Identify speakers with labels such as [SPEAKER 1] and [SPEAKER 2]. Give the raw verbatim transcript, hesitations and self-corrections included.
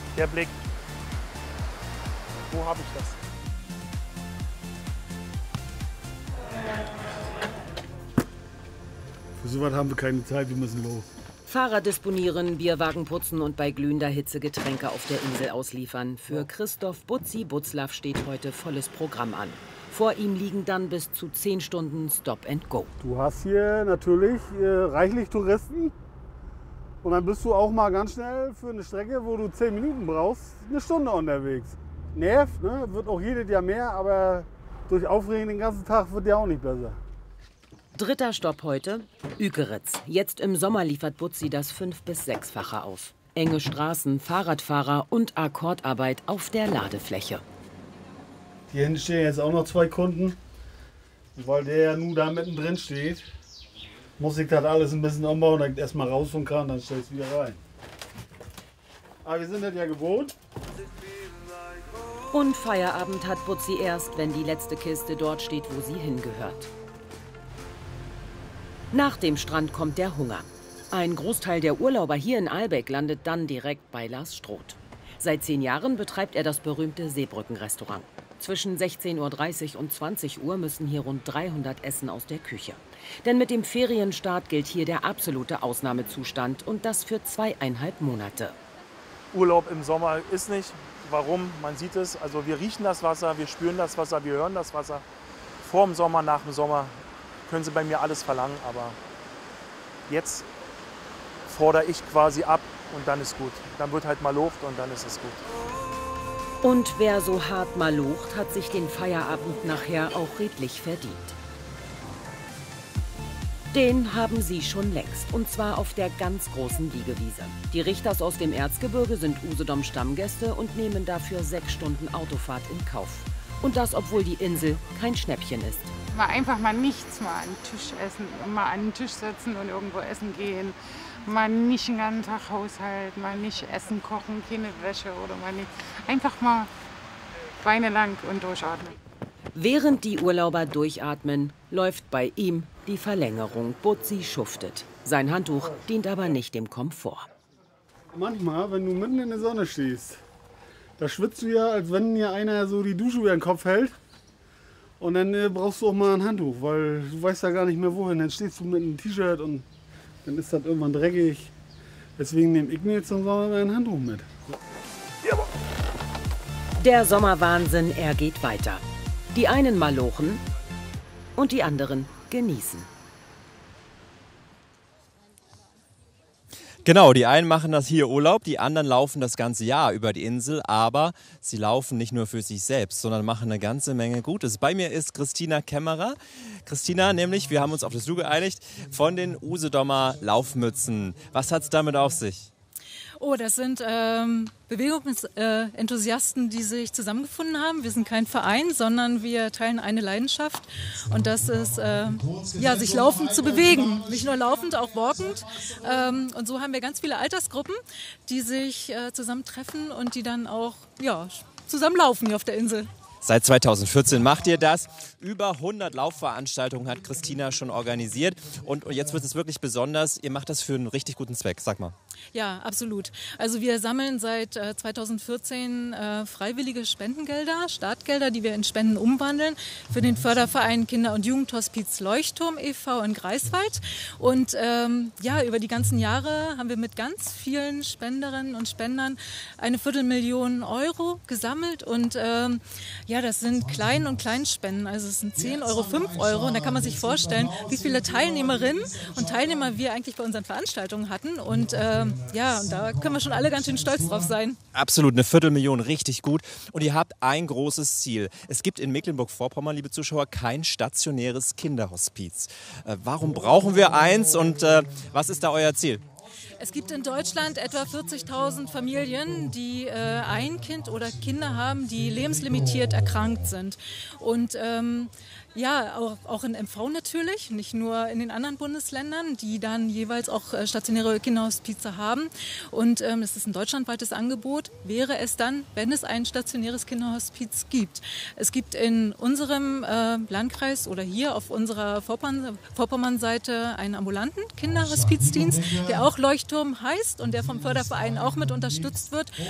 [SPEAKER 1] Der Blick. Wo habe ich das?
[SPEAKER 2] Für sowas haben wir keine Zeit, wir müssen los.
[SPEAKER 3] Fahrer disponieren, Bierwagen putzen und bei glühender Hitze Getränke auf der Insel ausliefern. Für Christoph Butzi Butzlaff steht heute volles Programm an. Vor ihm liegen dann bis zu zehn Stunden Stop and Go.
[SPEAKER 2] Du hast hier natürlich äh, reichlich Touristen. Und dann bist du auch mal ganz schnell für eine Strecke, wo du zehn Minuten brauchst, eine Stunde unterwegs. Nervt, ne? Wird auch jedes Jahr mehr, aber durch Aufregen den ganzen Tag wird ja auch nicht besser.
[SPEAKER 3] Dritter Stopp heute, Ükeritz. Jetzt im Sommer liefert Butzi das fünf- bis sechsfache auf. Enge Straßen, Fahrradfahrer und Akkordarbeit auf der Ladefläche.
[SPEAKER 2] Hier hinten stehen jetzt auch noch zwei Kunden. Und weil der ja nun da mittendrin steht, muss ich das alles ein bisschen umbauen, dann erstmal raus vom Kran, dann stell ich es wieder rein. Aber wir sind das ja gewohnt.
[SPEAKER 3] Und Feierabend hat Butzi erst, wenn die letzte Kiste dort steht, wo sie hingehört. Nach dem Strand kommt der Hunger. Ein Großteil der Urlauber hier in Ahlbeck landet dann direkt bei Lars Stroth. Seit zehn Jahren betreibt er das berühmte Seebrücken-Restaurant. Zwischen sechzehn Uhr dreißig und zwanzig Uhr müssen hier rund dreihundert Essen aus der Küche. Denn mit dem Ferienstart gilt hier der absolute Ausnahmezustand und das für zweieinhalb Monate.
[SPEAKER 1] Urlaub im Sommer ist nicht. Warum? Man sieht es. Also wir riechen das Wasser, wir spüren das Wasser, wir hören das Wasser. Vor dem Sommer, nach dem Sommer können Sie bei mir alles verlangen, aber jetzt fordere ich quasi ab und dann ist gut. Dann wird halt mal Luft und dann ist es gut.
[SPEAKER 3] Und wer so hart malucht, hat sich den Feierabend nachher auch redlich verdient. Den haben sie schon längst, und zwar auf der ganz großen Liegewiese. Die Richters aus dem Erzgebirge sind Usedom-Stammgäste und nehmen dafür sechs Stunden Autofahrt in Kauf. Und das, obwohl die Insel kein Schnäppchen ist.
[SPEAKER 4] Mal einfach mal nichts, mal an den Tisch essen, mal an den Tisch setzen und irgendwo essen gehen. Mal nicht den ganzen Tag haushalten, mal nicht essen, kochen, keine Wäsche oder mal nicht. Einfach mal Beine lang und durchatmen.
[SPEAKER 3] Während die Urlauber durchatmen, läuft bei ihm die Verlängerung. Butzi schuftet. Sein Handtuch dient aber nicht dem Komfort.
[SPEAKER 2] Manchmal, wenn du mitten in der Sonne stehst, da schwitzt du ja, als wenn dir einer so die Dusche über den Kopf hält. Und dann äh, brauchst du auch mal ein Handtuch, weil du weißt ja gar nicht mehr wohin. Dann stehst du mit einem T-Shirt und dann ist das irgendwann dreckig. Deswegen nehme ich mir jetzt zum Sommer ein Handtuch mit.
[SPEAKER 3] Der Sommerwahnsinn, er geht weiter. Die einen malochen und die anderen genießen.
[SPEAKER 5] Genau, die einen machen das hier Urlaub, die anderen laufen das ganze Jahr über die Insel, aber sie laufen nicht nur für sich selbst, sondern machen eine ganze Menge Gutes. Bei mir ist Christina Kämmerer. Christina, nämlich, wir haben uns auf das Du geeinigt, von den Usedomer Laufmützen. Was hat es damit auf sich?
[SPEAKER 6] Oh, das sind ähm, Bewegungsenthusiasten, die sich zusammengefunden haben. Wir sind kein Verein, sondern wir teilen eine Leidenschaft. Und das ist, äh, ja, sich laufend zu bewegen. Nicht nur laufend, auch walkend. Ähm, und so haben wir ganz viele Altersgruppen, die sich äh, zusammentreffen und die dann auch, ja, zusammen laufen hier auf der Insel.
[SPEAKER 5] Seit zweitausendvierzehn macht ihr das. Über hundert Laufveranstaltungen hat Christina schon organisiert. Und jetzt wird es wirklich besonders. Ihr macht das für einen richtig guten Zweck. Sag mal.
[SPEAKER 6] Ja, absolut. Also wir sammeln seit äh, zweitausendvierzehn äh, freiwillige Spendengelder, Startgelder, die wir in Spenden umwandeln für den Förderverein Kinder- und Jugendhospiz Leuchtturm e V in Greifswald. Und ähm, ja, über die ganzen Jahre haben wir mit ganz vielen Spenderinnen und Spendern eine Viertelmillion Euro gesammelt. Und ähm, ja, das sind Klein- und Kleinspenden. Also es sind zehn Euro, fünf Euro. Und da kann man sich vorstellen, wie viele Teilnehmerinnen und Teilnehmer wir eigentlich bei unseren Veranstaltungen hatten. Und ähm, ja, und da können wir schon alle ganz schön stolz drauf sein.
[SPEAKER 5] Absolut, eine Viertelmillion, richtig gut. Und ihr habt ein großes Ziel. Es gibt in Mecklenburg-Vorpommern, liebe Zuschauer, kein stationäres Kinderhospiz. Äh, warum brauchen wir eins und äh, was ist da euer Ziel?
[SPEAKER 6] Es gibt in Deutschland etwa vierzigtausend Familien, die äh, ein Kind oder Kinder haben, die lebenslimitiert erkrankt sind. Und ähm, ja, auch, auch in M V natürlich, nicht nur in den anderen Bundesländern, die dann jeweils auch äh, stationäre Kinderhospize haben. Und ähm, es ist ein deutschlandweites Angebot, wäre es dann, wenn es ein stationäres Kinderhospiz gibt. Es gibt in unserem äh, Landkreis oder hier auf unserer Vorpommern- Vorpommern-Seite einen ambulanten Kinderhospizdienst, der auch Leuchtturm heißt und der vom Förderverein auch mit unterstützt wird.